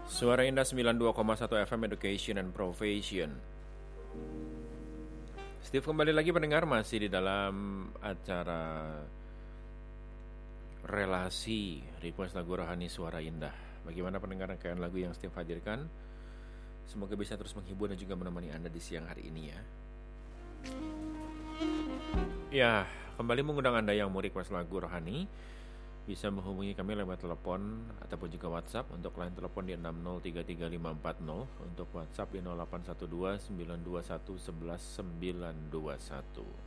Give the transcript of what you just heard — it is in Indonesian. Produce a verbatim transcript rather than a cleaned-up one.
Suara Indah sembilan puluh dua koma satu F M Education and Profession. Steve kembali lagi pendengar, masih di dalam acara relasi request lagu rohani Suara Indah. Bagaimana pendengar rangkaian lagu yang Steve hadirkan? Semoga bisa terus menghibur dan juga menemani Anda di siang hari ini ya. Ya, kembali mengundang Anda yang mau request lagu rohani, bisa menghubungi kami lewat telepon ataupun juga WhatsApp. Untuk line telepon di enam nol tiga tiga lima empat nol, untuk WhatsApp di nol delapan satu dua sembilan dua satu satu satu sembilan dua satu.